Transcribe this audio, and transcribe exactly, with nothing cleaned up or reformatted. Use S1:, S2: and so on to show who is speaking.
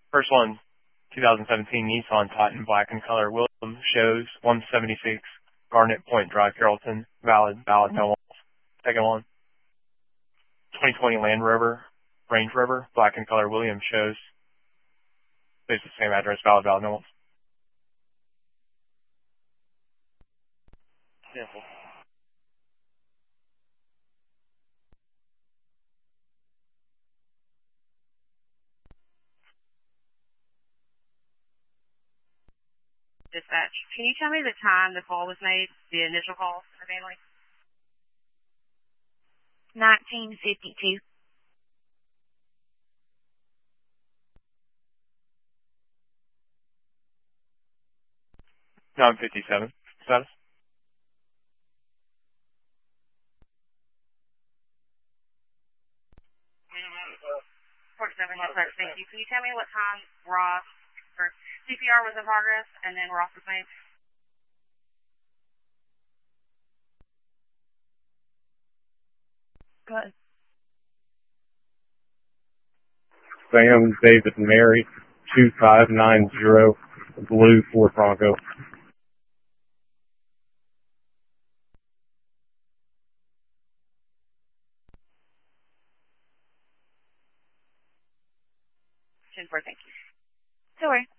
S1: First one, twenty seventeen Nissan Titan Black in color. William shows one seventy-six Garnet Point Drive, Carrollton. Valid, valid, no one. Second one, twenty twenty Land Rover, Range Rover, Black in color. William shows. It's the same address, valid, valid, no one. Cancel.
S2: Dispatch, can you tell me the time the call was made, the initial call for the family?
S3: nineteen fifty-two.
S1: nine fifty-seven. Status?
S2: forty-seven, thank you. Can you tell me what time Ross, or C P R was in progress, and then Ross was made?
S3: Good.
S4: Sam, David, and Mary, two five nine zero, Blue Ford Bronco.
S2: ten four, thank you.
S3: Sorry.